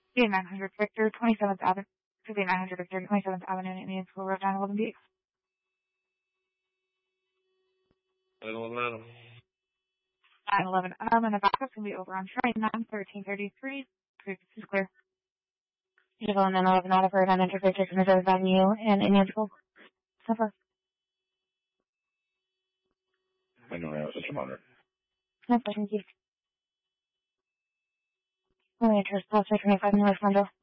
900 Victor, 27th Avenue, 900 Victor, 27th Avenue, Indian School Road, 911B. 911 911 and the backup's going to be over on train 1333. This is clear. Beautiful, and then 11 out of her 900 Victor, 27th Avenue, and Indian School. So far. I know I was such a monitor. No, thank you. Only interest, plus 25 North Window.